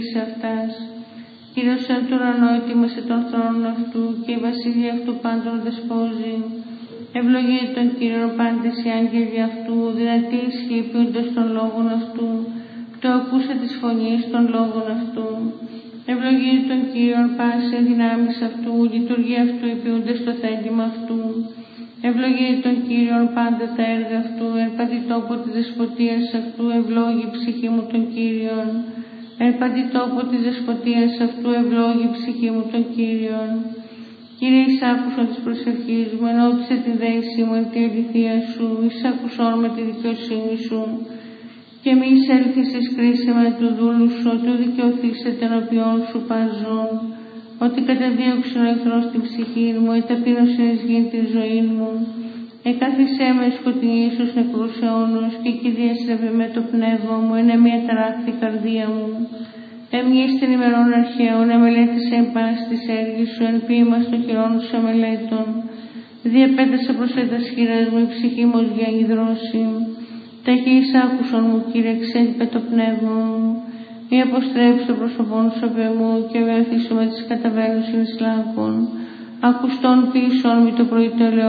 σε αυτάς. Κύριος εν του ουρανό ετοίμασε τον θρόνο αυτού και η βασιλεία αυτού πάντων δεσπόζει. Ευλογείται τον Κύριον πάντες οι άγγελοι αυτού, δυνατοί ισχύοι ποιούντες των λόγων αυτού, το ακούσε της φωνής των λόγων αυτού. Ευλογείται τον Κύριον πάση δυνάμεις αυτού, λειτουργία αυτού υποιούνται στο θέλημα αυτού. Ευλογείται τον Κύριον πάντα τα έργα αυτού, εν παντιτόπω της δεσποτείας αυτού, ευλόγη ψυχή μου τον Κύριον. Εν παντιτόπω της δεσποτείας αυτού, ευλόγη ψυχή μου τον Κύριον. Κύριε, εισάκουσον της προσευχής μου, ενώπισε την δέησή μου εν τη αληθεία σου, εισάκουσον με τη δικαιοσύνη σου. Και μη εισέλθεις εις κρίσιμα του δούλου σου, ότι δικαιωθήσετε ενώπιον σου παζών, ότι καταδίωξον ο εχθρός την ψυχή μου, η ταπείνωσιν εις γην τη ζωή μου. Εκάθισέ με σκοτεινή στους νεκρούς αιώνους, και κυδίασρευε με το πνεύμα μου, εν μια ταράχτη καρδία μου. Εμείς την ημερών αρχαίων, εμελέτησε εν πάση της έργης σου, εν ποίημα στο χειρόν σου εμελέτων. Διαπέτασα προς έτας χειρές μου, η ψυχή μου ως διανυδρώσει. Ταχύς άκουσον μου, Κύριε, εξέλιπε το πνεύμα μου. Μη αποστρέψει το πρόσωπόν σου απ' εμού, και με αφήσω με τις καταβαίνουσιν εις λάκων. Ακουστών πίσω μη το πρωί το ελαιό